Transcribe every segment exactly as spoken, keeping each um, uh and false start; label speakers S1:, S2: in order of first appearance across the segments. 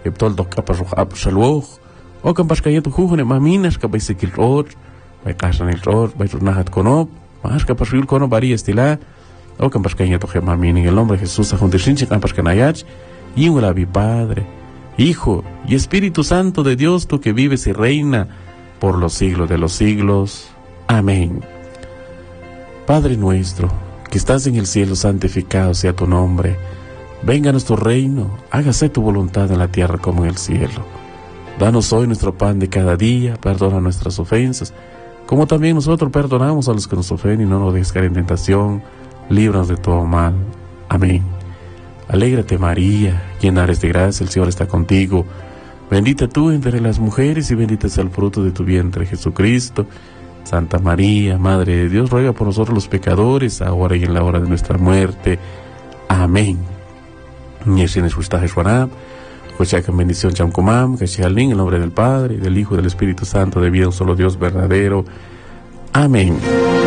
S1: eptol do kapas ap shalwoch o kan paskayet hujune maminas ka baisikil ror bai kasan el ror bai runahat konop mas ka paskil kono bari estila o kan paskayet to mamin en el nombre de Jesús ajuntishinche kan paskanayach y un mi Padre, Hijo y Espíritu Santo de Dios, tú que vives y reina por los siglos de los siglos. Amén. Padre nuestro, que estás en el cielo, santificado sea tu nombre. Venga a nuestro reino, hágase tu voluntad en la tierra como en el cielo. Danos hoy nuestro pan de cada día, perdona nuestras ofensas, como también nosotros perdonamos a los que nos ofenden, y no nos dejes caer en tentación, líbranos de todo mal. Amén. Alégrate María, llena eres de gracia, el Señor está contigo. Bendita tú entre las mujeres y bendito es el fruto de tu vientre, Jesucristo. Santa María, Madre de Dios, ruega por nosotros los pecadores, ahora y en la hora de nuestra muerte. Amén. Y así en el bendición chamcomam, que sea en el nombre del Padre, del Hijo y del Espíritu Santo, de vida un solo Dios verdadero. Amén.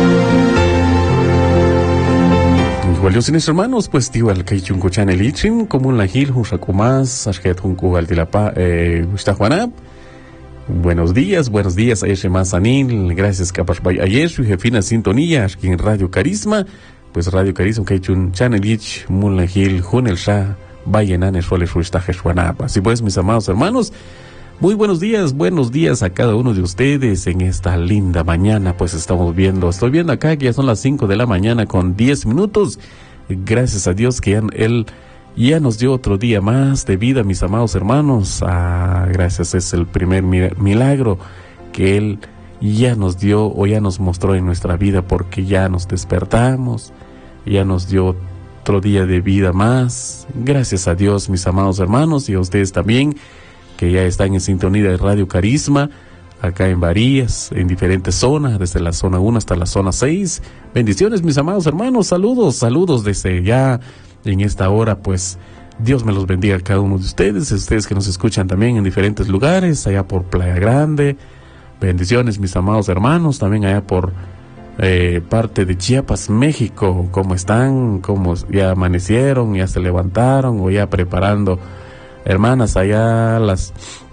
S1: Igual yo sin hermanos, pues tío al que chunco chanel ichin, como un lajil, un sacumas, asket un cugal de la pa, eh, está Juanab. Buenos días, buenos días, ayer más anil, gracias capas by ayer, su jefina sintonía, aquí en Radio Carisma, pues Radio Carisma, que chun chanel ich, un lajil, junel sha, vayenan es suele su está Juanab. Así pues, mis amados hermanos, muy buenos días, buenos días a cada uno de ustedes en esta linda mañana. Pues estamos viendo, estoy viendo acá que ya son las cinco de la mañana con diez minutos. Gracias a Dios que ya, Él ya nos dio otro día más de vida, mis amados hermanos. Ah, gracias, es el primer milagro que Él ya nos dio o ya nos mostró en nuestra vida, porque ya nos despertamos, ya nos dio otro día de vida más. Gracias a Dios, mis amados hermanos, y a ustedes también, que ya están en sintonía de Radio Carisma, acá en Varías, en diferentes zonas, desde la zona uno hasta la zona seis. Bendiciones, mis amados hermanos, saludos, saludos desde ya en esta hora, pues Dios me los bendiga a cada uno de ustedes, ustedes que nos escuchan también en diferentes lugares, allá por Playa Grande. Bendiciones, mis amados hermanos, también allá por eh, parte de Chiapas, México. ¿Cómo están? ¿Cómo ya amanecieron? ¿Ya se levantaron? ¿O ya preparando, hermanas, allá las,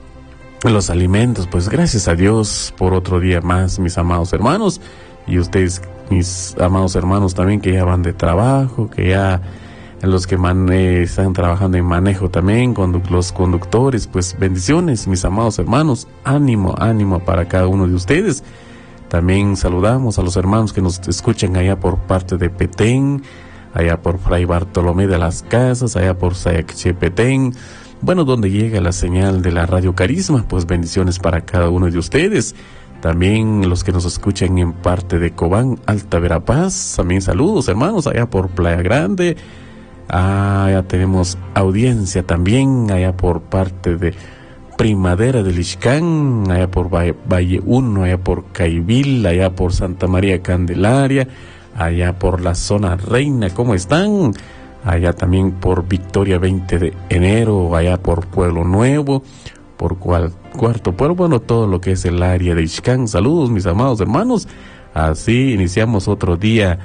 S1: los alimentos? Pues gracias a Dios por otro día más, mis amados hermanos. Y ustedes, mis amados hermanos también, que ya van de trabajo, que ya los que man, eh, están trabajando en manejo también, condu- los conductores, pues bendiciones, mis amados hermanos. Ánimo, ánimo para cada uno de ustedes. También saludamos a los hermanos que nos escuchan allá por parte de Petén, allá por Fray Bartolomé de las Casas, allá por Sayacchepetén. Bueno, donde llega la señal de la Radio Carisma, pues bendiciones para cada uno de ustedes. También los que nos escuchan en parte de Cobán, Alta Verapaz, también saludos, hermanos, allá por Playa Grande. Ah, ya tenemos audiencia también allá por parte de Primavera del Ixcán, allá por Valle, Valle uno, allá por Caibil, allá por Santa María Candelaria, allá por la zona Reina. ¿Cómo están? Allá también por Victoria veinte de enero, allá por Pueblo Nuevo, por cual, Cuarto Pueblo, bueno, todo lo que es el área de Ixcán. Saludos, mis amados hermanos. Así iniciamos otro día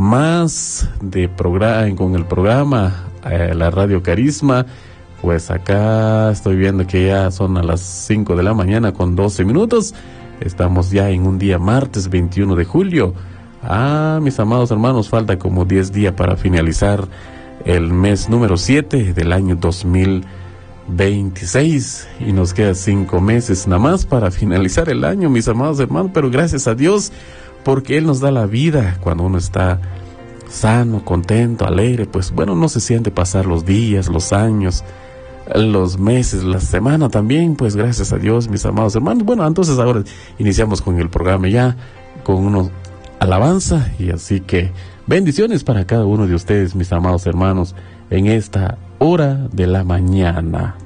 S1: más de programa, con el programa eh, la Radio Carisma. Pues acá estoy viendo que ya son a las cinco de la mañana con doce minutos. Estamos ya en un día martes veintiuno de julio. Ah, mis amados hermanos, falta como diez días para finalizar el mes número siete del año dos mil veintiséis, y nos quedan cinco meses nada más para finalizar el año, mis amados hermanos. Pero gracias a Dios, porque Él nos da la vida cuando uno está sano, contento, alegre. Pues bueno, no se siente pasar los días, los años, los meses, la semana también. Pues gracias a Dios, mis amados hermanos. Bueno, entonces ahora iniciamos con el programa ya, con una alabanza, y así que bendiciones para cada uno de ustedes, mis amados hermanos, en esta hora de la mañana.